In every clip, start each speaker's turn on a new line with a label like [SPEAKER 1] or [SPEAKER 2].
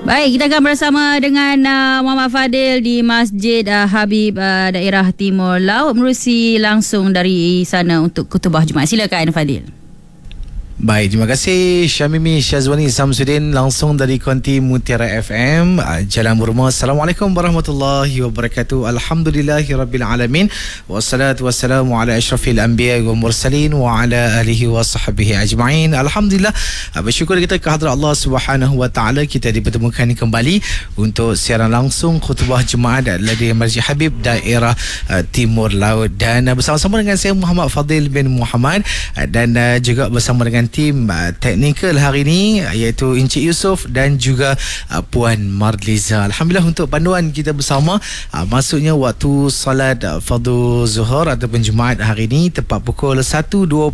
[SPEAKER 1] Baik, kita akan bersama dengan Muhammad Fadil di Masjid Habib daerah Timur Laut, menerusi langsung dari sana untuk khutbah Jumaat. Silakan Fadil.
[SPEAKER 2] Baik, terima kasih Syamimi Syazwani Samsudin langsung dari Konti Mutiara FM Jalan Burma. Assalamualaikum warahmatullahi wabarakatuh. Alhamdulillahirabbil alamin wassalatu wassalamu ala asyrafil anbiya wal mursalin wa ala alihi wa sahbihi ajma'in. Alhamdulillah, bersyukur kita ke hadirat Allah Subhanahu wa taala, kita dipertemukan kembali untuk siaran langsung khutbah Jumaat dari Masjid Habib daerah Timur Laut, dan bersama-sama dengan saya Muhammad Fadil bin Muhammad, dan juga bersama dengan tim teknikal hari ini iaitu Encik Yusof dan juga Puan Marliza. Alhamdulillah untuk panduan kita bersama, masuknya waktu salat fardu zuhur ataupun Jumaat hari ini tepat pukul 1.22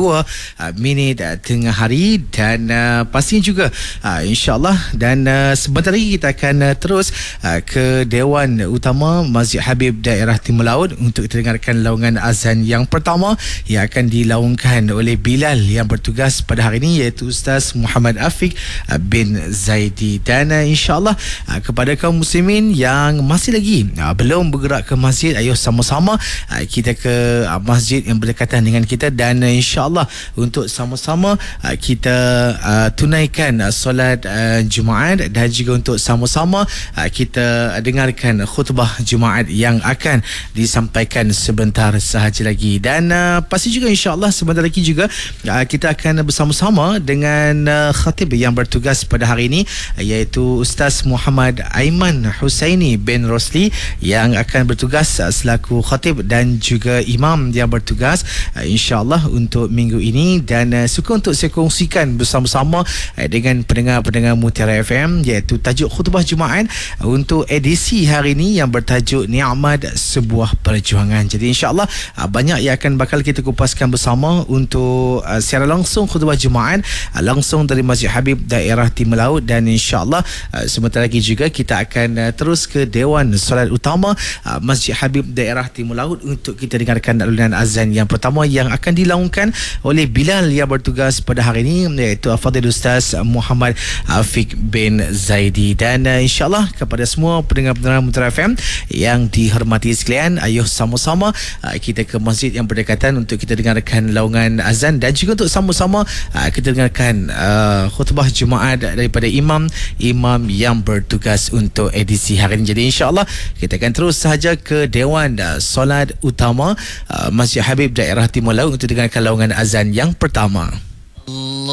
[SPEAKER 2] minit tengah hari, dan pastinya juga insyaAllah, dan sebentar lagi kita akan terus ke Dewan Utama Masjid Habib daerah Timur Laut untuk kita dengarkan laungan azan yang pertama yang akan dilaungkan oleh Bilal yang bertugas pada hari ini, iaitu Ustaz Muhammad Afiq bin Zaidi. Dan insyaAllah kepada kaum muslimin yang masih lagi belum bergerak ke masjid, ayo sama-sama kita ke masjid yang berdekatan dengan kita, dan insyaAllah untuk sama-sama kita tunaikan solat Jumaat, dan juga untuk sama-sama kita dengarkan khutbah Jumaat yang akan disampaikan sebentar sahaja lagi. Dan pasti juga insyaAllah sebentar lagi juga kita akan bersama-sama dengan khatib yang bertugas pada hari ini, iaitu Ustaz Muhammad Aiman Husaini bin Rosli yang akan bertugas selaku khatib dan juga imam yang bertugas insyaAllah untuk minggu ini. Dan suka untuk saya kongsikan bersama-sama dengan pendengar-pendengar Mutiara FM, iaitu tajuk khutbah Jumaat untuk edisi hari ini yang bertajuk Ni'mat Sebuah Perjuangan. Jadi insyaAllah banyak yang akan bakal kita kupaskan bersama untuk secara langsung khutbah Jumaat langsung dari Masjid Habib daerah Timur Laut, dan insyaAllah sebentar lagi juga kita akan terus ke Dewan Solat Utama Masjid Habib daerah Timur Laut untuk kita dengarkan alunan azan yang pertama yang akan dilaungkan oleh Bilal yang bertugas pada hari ini, iaitu Fadil Ustaz Muhammad Afiq bin Zaidi. Dan insyaAllah kepada semua pendengar-pendengar Mutiara FM yang dihormati sekalian, ayo sama-sama kita ke masjid yang berdekatan untuk kita dengarkan laungan azan, dan juga untuk sama-sama kita dengarkan khutbah Jumaat daripada imam yang bertugas untuk edisi hari ini. Jadi insyaAllah kita akan terus sahaja ke Dewan Solat Utama Masjid Habib daerah Timur Laut untuk dengarkan laungan azan yang pertama.